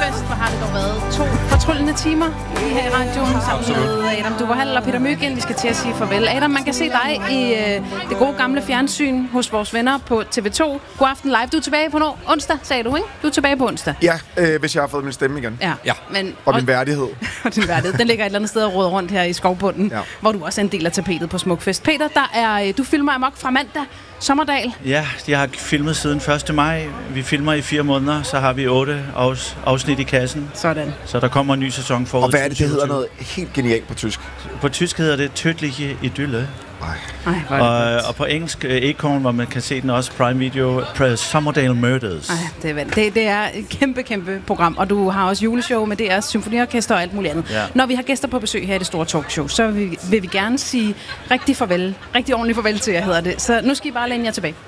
Smukfest. Hvor har det dog været 2 fortryllende timer her i radioen sammen med Adam Duverhall og Peter Mygind. Vi skal til at sige farvel. Adam, man kan se dig i det gode gamle fjernsyn hos vores venner på TV2. God aften live. Du er tilbage på onsdag, sagde du, ikke? Du er tilbage på onsdag. Ja, hvis jeg har fået min stemme igen. Ja. Men, og min værdighed. Og din værdighed. Den ligger et eller andet sted og råder rundt her i skovbunden, hvor du også er en del af tapetet på Smukfest. Peter, du filmer amok fra mandag. Sommerdal. Ja, jeg har filmet siden 1. maj. Vi filmer i 4 måneder, så har vi 8 afsnit i kassen. Sådan. Så der kommer en ny sæson forud. Og hvad er det hedder noget helt genialt på tysk? På tysk hedder det Tödliche Idylle. Og på engelsk Acorn, hvor man kan se den også, Prime Video, Sommerdale Murders. Det er et kæmpe program, og du har også juleshow med DR's symfoniorkester og alt muligt andet. Ja. Når vi har gæster på besøg her i det store talkshow, så vil vi gerne sige rigtig ordentligt farvel til jer, hedder det. Så nu skal I bare læne jer tilbage.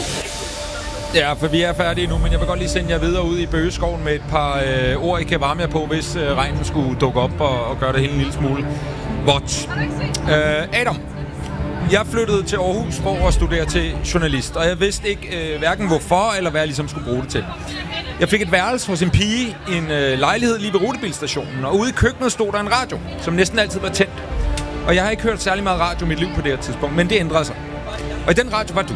Ja, for vi er færdige nu, men jeg vil godt lige sende jer videre ud i Bøgeskoven med et par ord, I kan varme jer på, hvis regnen skulle dukke op og gøre det hele en lille smule vådt. Adam, jeg flyttede til Aarhus for at studere til journalist, og jeg vidste ikke hverken hvorfor eller hvad jeg ligesom skulle bruge det til. Jeg fik et værelse hos en pige i en lejlighed lige ved rutebilstationen, og ude i køkkenet stod der en radio, som næsten altid var tændt. Og jeg har ikke hørt særlig meget radio i mit liv på det her tidspunkt, men det ændrede sig. Og i den radio var du.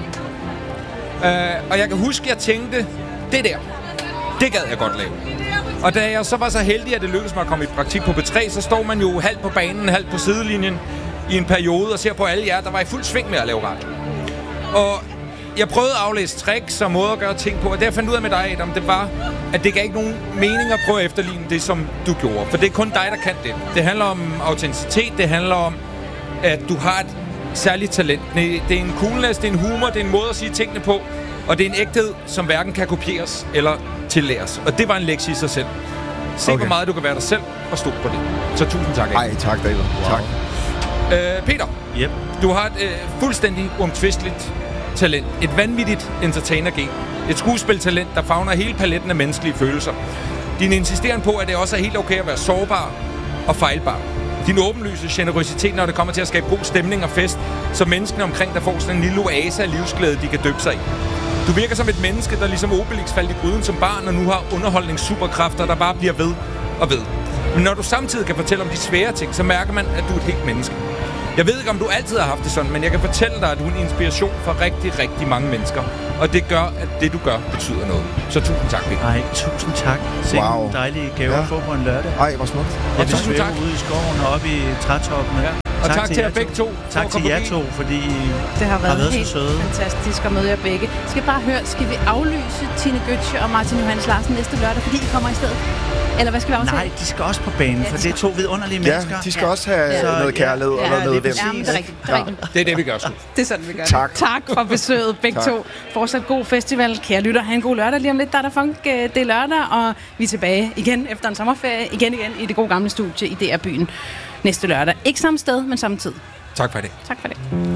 Og jeg kan huske, at jeg tænkte, det gad jeg godt lave. Og da jeg så var så heldig, at det lykkedes mig at komme i praktik på B3, så står man jo halvt på banen, halvt på sidelinjen i en periode og ser på alle jer, der var i fuld sving med at lave radio. Og jeg prøvede at aflæse tricks og måder at gøre ting på, og det jeg fandt ud af med dig, Adam, det var, at det gav ikke nogen mening at prøve at efterligne det, som du gjorde. For det er kun dig, der kan det. Det handler om autenticitet, det handler om, at du har et særligt talent. Det er en coolness, det er en humor, det er en måde at sige tingene på, og det er en ægthed, som hverken kan kopieres eller tillæres. Og det var en lektie i sig selv. Se, hvor meget du kan være dig selv, og stå på det. Så tusind tak, Adam. Ej, tak, David. Wow. Tak. Peter, du har et fuldstændig uomtvisteligt talent. Et vanvittigt entertainer-gen. Et skuespiltalent, der favner hele paletten af menneskelige følelser. Din insisteren på, at det også er helt okay at være sårbar og fejlbar. Din åbenlyse generøsitet, når det kommer til at skabe god stemning og fest, så menneskene omkring der får sådan en lille oase af livsglæde, de kan dyppe sig i. Du virker som et menneske, der ligesom Obelix faldt i gryden som barn, og nu har underholdningssuperkræfter, der bare bliver ved og ved. Men når du samtidig kan fortælle om de svære ting, så mærker man, at du er et helt menneske. Jeg ved ikke, om du altid har haft det sådan, men jeg kan fortælle dig, at du er en inspiration for rigtig mange mennesker. Og det gør, at det du gør, betyder noget. Så tusind tak, Peter. Ej, tusind tak. Se en dejlig gave at få på en lørdag. Ej, hvor smukt. Og tusind tak. Ude i skoven og oppe i trætoppene. Ja. Og tak til jer begge to. Tak til jer to, fordi det har været helt så søde. Fantastisk at møde jer begge. Skal bare høre, skal vi aflyse Tine Götze og Martin Johannes Larsen næste lørdag, fordi I kommer i stedet? Eller hvad skal vi aftale? Nej, de skal også på banen, for det er 2 vidunderlige mennesker. Ja, de skal også have noget kærlighed og noget hvem. Det er det, vi gør sgu. Det er sådan, vi gør. Tak for besøget, begge to. Fortsat god festival. Kære lytter, have en god lørdag. Lige om lidt, der er der funk. Det er lørdag, og vi er tilbage igen efter en sommerferie. Igen i det gode gamle studie i DR Byen næste lørdag. Ikke samme sted, men samme tid. Tak for det. Tak for det.